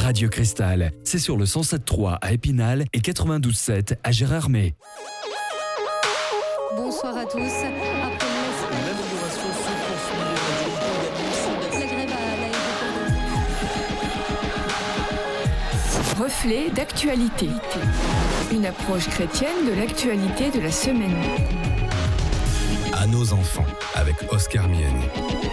Radio Cristal, c'est sur le 107.3 à Épinal et 92.7 à Gérardmer. Bonsoir à tous. Après l'amélioration se poursuit. la grève à l'aéroport. Reflet d'actualité. Une approche chrétienne de l'actualité de la semaine. À nos enfants, avec Oscar Miani.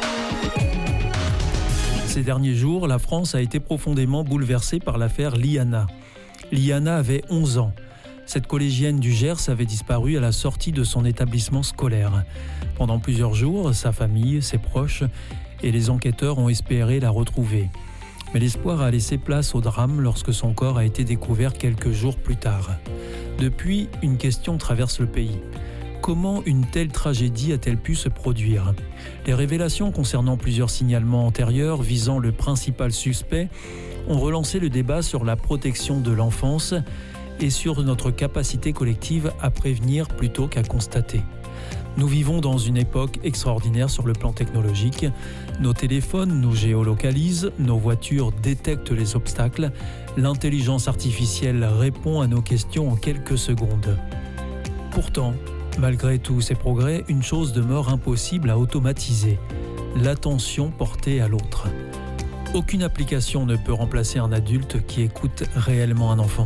Ces derniers jours, la France a été profondément bouleversée par l'affaire Liana. Liana avait 11 ans. Cette collégienne du Gers avait disparu à la sortie de son établissement scolaire. Pendant plusieurs jours, sa famille, ses proches et les enquêteurs ont espéré la retrouver. Mais l'espoir a laissé place au drame lorsque son corps a été découvert quelques jours plus tard. Depuis, une question traverse le pays. Comment une telle tragédie a-t-elle pu se produire ? Les révélations concernant plusieurs signalements antérieurs visant le principal suspect ont relancé le débat sur la protection de l'enfance et sur notre capacité collective à prévenir plutôt qu'à constater. Nous vivons dans une époque extraordinaire sur le plan technologique. Nos téléphones nous géolocalisent, nos voitures détectent les obstacles, l'intelligence artificielle répond à nos questions en quelques secondes. Pourtant, malgré tous ces progrès, une chose demeure impossible à automatiser, l'attention portée à l'autre. Aucune application ne peut remplacer un adulte qui écoute réellement un enfant.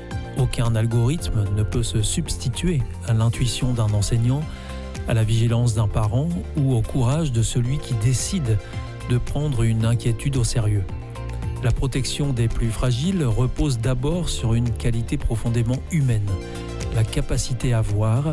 Aucun algorithme ne peut se substituer à l'intuition d'un enseignant, à la vigilance d'un parent ou au courage de celui qui décide de prendre une inquiétude au sérieux. La protection des plus fragiles repose d'abord sur une qualité profondément humaine, la capacité à voir,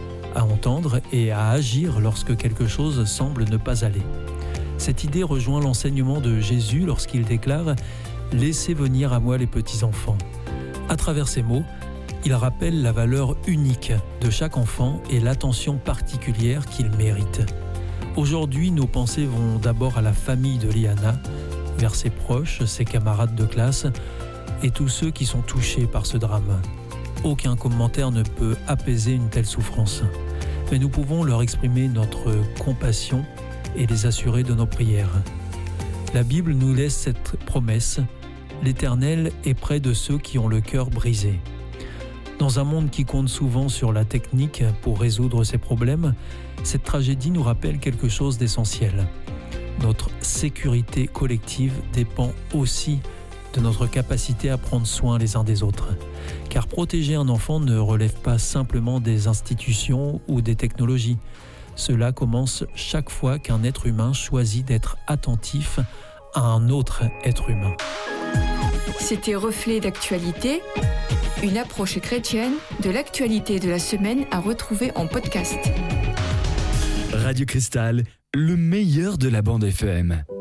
à entendre et à agir lorsque quelque chose semble ne pas aller. Cette idée rejoint l'enseignement de Jésus lorsqu'il déclare « Laissez venir à moi les petits enfants ». À travers ces mots, il rappelle la valeur unique de chaque enfant et l'attention particulière qu'il mérite. Aujourd'hui, nos pensées vont d'abord à la famille de Liana, vers ses proches, ses camarades de classe et tous ceux qui sont touchés par ce drame. Aucun commentaire ne peut apaiser une telle souffrance. Mais nous pouvons leur exprimer notre compassion et les assurer de nos prières. La Bible nous laisse cette promesse : l'Éternel est près de ceux qui ont le cœur brisé. Dans un monde qui compte souvent sur la technique pour résoudre ses problèmes, cette tragédie nous rappelle quelque chose d'essentiel. Notre sécurité collective dépend aussi de notre capacité à prendre soin les uns des autres. Car protéger un enfant ne relève pas simplement des institutions ou des technologies. Cela commence chaque fois qu'un être humain choisit d'être attentif à un autre être humain. C'était Reflet d'actualité, une approche chrétienne de l'actualité de la semaine à retrouver en podcast. Radio Cristal, le meilleur de la bande FM.